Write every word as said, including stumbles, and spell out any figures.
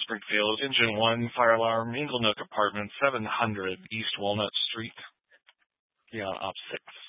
Springfield, engine one, fire alarm, Inglenook Apartment, seven hundred East Walnut Street. Yeah, op six.